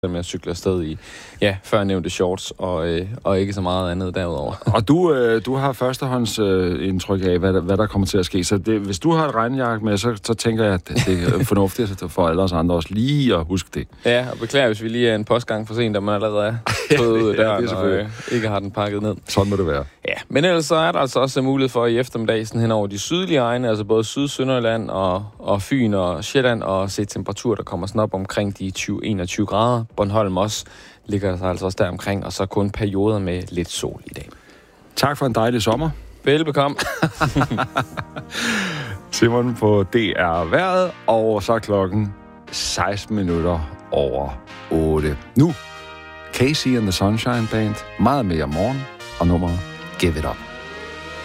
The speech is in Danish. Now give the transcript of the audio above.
med at cykle afsted i, før nævnte shorts, og ikke så meget andet derudover. Og du har førstehåndsindtryk af, hvad der kommer til at ske. Så hvis du har et regnjakke med, så tænker jeg, at det er fornuftigt for alle os andre også lige at huske det. Ja, og beklager, hvis vi lige er en postgang for sent, da man allerede er stået ud af døren og ikke har den pakket ned. Sådan må det være. Ja, men ellers så er der altså også mulighed for i eftermiddag sådan hen over de sydlige egne, altså både Syd-Sønderjylland og Fyn og Sjælland, og se temperaturer, der kommer sådan op omkring de 20-21 grader. Bornholm også ligger der altså også der omkring, og så kun perioder med lidt sol i dag. Tak for en dejlig sommer. Velbekomme. Simon på DR Vejret, og så klokken 16 minutter over 8. Nu, Casey and the Sunshine Band, meget mere morgen, og nummeret Give It Up.